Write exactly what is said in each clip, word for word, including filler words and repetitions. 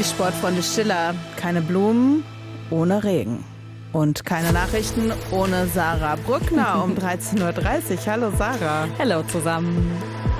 Die Sportfreunde Schiller. Keine Blumen ohne Regen. Und keine Nachrichten ohne Sarah Brückner um dreizehn Uhr dreißig. Hallo Sarah. Hallo zusammen.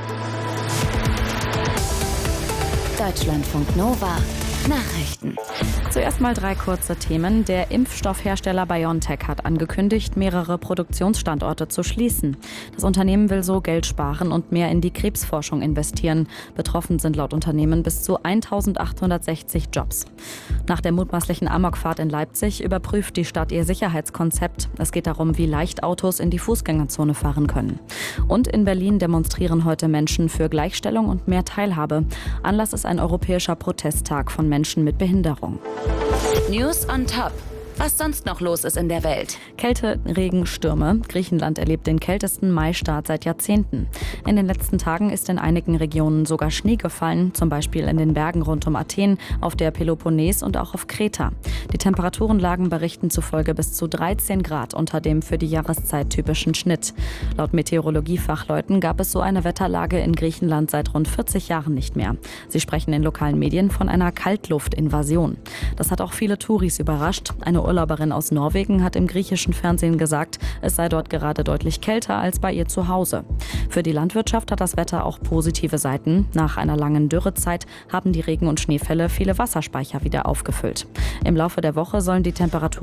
Deutschlandfunk Nova. Nachrichten. Zuerst mal drei kurze Themen. Der Impfstoffhersteller BioNTech hat angekündigt, mehrere Produktionsstandorte zu schließen. Das Unternehmen will so Geld sparen und mehr in die Krebsforschung investieren. Betroffen sind laut Unternehmen bis zu eintausendachthundertsechzig Jobs. Nach der mutmaßlichen Amokfahrt in Leipzig überprüft die Stadt ihr Sicherheitskonzept. Es geht darum, wie leicht Autos in die Fußgängerzone fahren können. Und in Berlin demonstrieren heute Menschen für Gleichstellung und mehr Teilhabe. Anlass ist ein europäischer Protesttag von Menschen mit Behinderung. News on Top. Was sonst noch los ist in der Welt? Kälte, Regen, Stürme. Griechenland erlebt den kältesten Maistart seit Jahrzehnten. In den letzten Tagen ist in einigen Regionen sogar Schnee gefallen, zum Beispiel in den Bergen rund um Athen, auf der Peloponnes und auch auf Kreta. Die Temperaturen lagen Berichten zufolge bis zu dreizehn Grad unter dem für die Jahreszeit typischen Schnitt. Laut Meteorologiefachleuten gab es so eine Wetterlage in Griechenland seit rund vierzig Jahren nicht mehr. Sie sprechen in lokalen Medien von einer Kaltluftinvasion. Das hat auch viele Touris überrascht. Eine Urlauberin aus Norwegen hat im griechischen Fernsehen gesagt, es sei dort gerade deutlich kälter als bei ihr zu Hause. Für die Landwirtschaft hat das Wetter auch positive Seiten. Nach einer langen Dürrezeit haben die Regen- und Schneefälle viele Wasserspeicher wieder aufgefüllt. Im Laufe der Woche sollen die Temperaturen